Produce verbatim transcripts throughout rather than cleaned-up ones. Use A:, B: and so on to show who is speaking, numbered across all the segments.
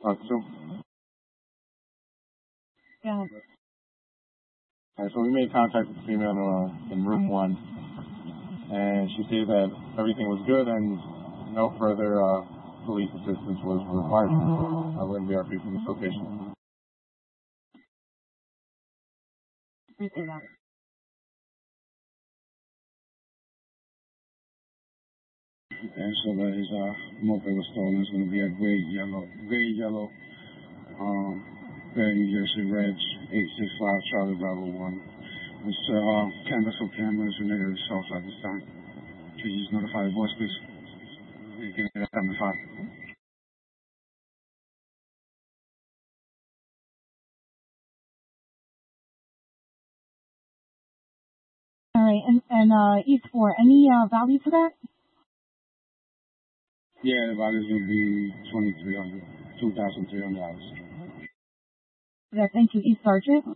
A: Uh, so,
B: Yeah.
A: uh, so we made contact with the female uh, in room one, and she said that everything was good and no further uh, police assistance was required. Uh, we're going to be our people in this location.
B: Appreciate that.
A: And so that his uh, moped was stolen. It's going to be a gray yellow, gray yellow, um, very New Jersey Reg eight six five Charlie Bravo one. It's uh, canvas for cameras with negative results at this time. Could you just notify the boys, please? You can get that seventy-five.
B: All right, and and uh, East four, any uh, value for that?
A: Yeah, the values will be twenty-three hundred, two thousand three hundred dollars.
B: Yeah, thank you, East Sergeant.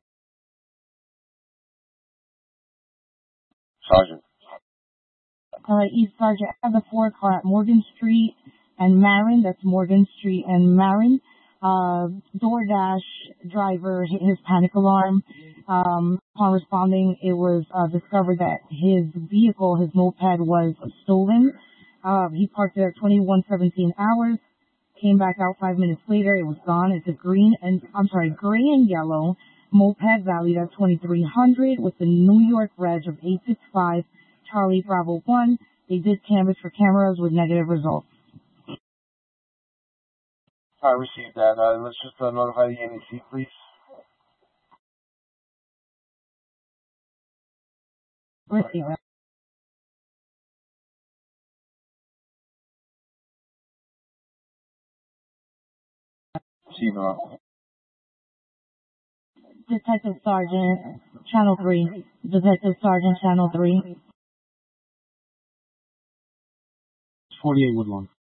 A: Sergeant.
B: All right, East Sergeant, I have a four car at Morgan Street and Marin. That's Morgan Street and Marin. Uh, DoorDash driver hit his panic alarm. Um, upon responding, it was uh, discovered that his vehicle, his moped, was stolen. Uh, he parked it at twenty-one seventeen hours. Came back out five minutes later. It was gone. It's a green and I'm sorry, gray and yellow moped valued at twenty-three hundred with the New York reg of eight six five Charlie Bravo one. They did canvas for cameras with negative results.
A: I received that. Uh, let's just uh, notify the N E C, please.
B: Receive it.
A: See you.
B: Detective Sergeant, Channel three. Detective Sergeant, Channel three.
A: forty-eight Woodlawn.